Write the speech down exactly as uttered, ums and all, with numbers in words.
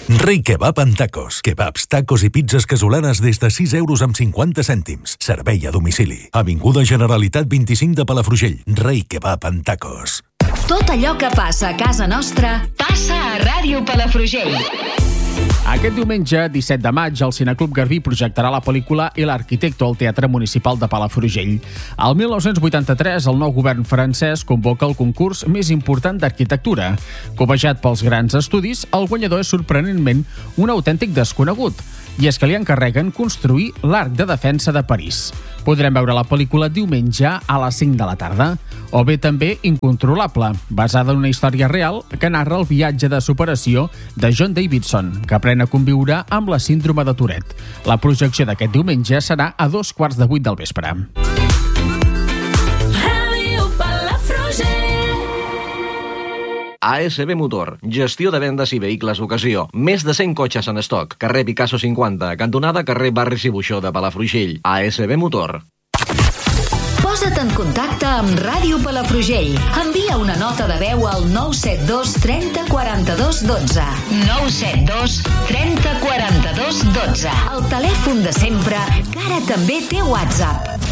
Rei Kebab en tacos. Kebabs, tacos i pizzas casolanes des de sis euros amb cinquanta cèntims. Servei a domicili. Avinguda Generalitat vint-i-cinc de Palafrugell. Rei Kebab en tacos. Tot allò que passa a casa nostra passa a Ràdio Palafrugell. Aquest diumenge, disset de maig, el Cineclub Garbí projectarà la pel·lícula El Arquitecto al Teatre Municipal de Palafrugell. Al mil nou-cents vuitanta-tres, el nou govern francès convoca el concurs més important d'arquitectura. Cobejat pels grans estudis, el guanyador és sorprenentment un autèntic desconegut, i és que li encarreguen construir l'Arc de Defensa de París. Podrem veure la pel·lícula diumenge a les cinc de la tarda. O bé també Incontrolable, basada en una història real que narra el viatge de superació de John Davidson, que aprèn a conviure amb la síndrome de Tourette. La projecció d'aquest diumenge serà a dos quarts de vuit del vespre. A S B Motor, gestió de vendes i vehicles d'ocasió. Més de cent cotxes en estoc. Carrer Picasso cinquanta, cantonada carrer Barris i Buixó de Palafrugell. A S B Motor. Posa't en contacte amb Ràdio Palafrugell. Envia una nota de veu al nou set dos trenta quaranta-dos dotze. nou set dos trenta quaranta-dos dotze. El telèfon de sempre, que ara també té WhatsApp.